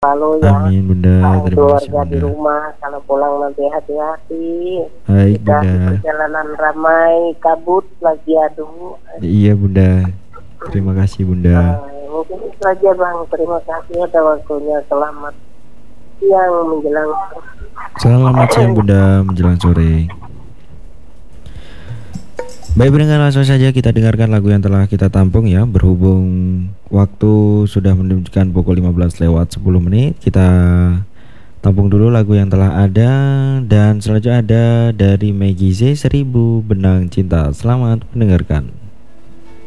Lalu ya, Amin Bunda, terima kasih keluarga di Bunda. rumah kalau pulang nanti hati-hati. Baik Kita di Bunda. perjalanan ramai, kabut lagi, aduh. Iya Bunda. Terima kasih Bunda. Mungkin itu saja Bang, terima kasih atas waktunya. Selamat siang menjelang. Selamat siang Bunda menjelang sore. Baik pendengar, langsung saja kita dengarkan lagu yang telah kita tampung ya. Berhubung waktu sudah menunjukkan pukul 15 lewat 10 menit, kita tampung dulu lagu yang telah ada. Dan selanjutnya ada dari Meggy Z, 1000 Benang Cinta. Selamat mendengarkan.